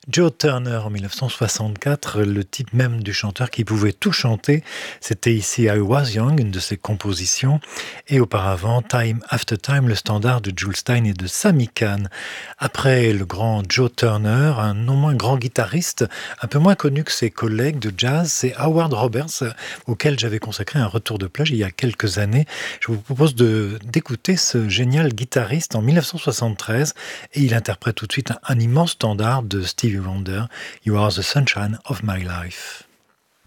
Joe Turner en 1964, le type même du chanteur qui pouvait tout chanter, c'était ici I Was Young, une de ses compositions, et auparavant Time After Time, le standard de Jules Stein et de Sammy Cahn. Après le grand Joe Turner, un non moins grand guitariste, un peu moins connu que ses collègues de jazz, c'est Howard Roberts, auquel j'avais consacré un retour de plage il y a quelques années. Je vous propose d'écouter ce génial guitariste en 1973, et il interprète tout de suite un immense standard de Stevie Wonder, You Are the Sunshine of My Life.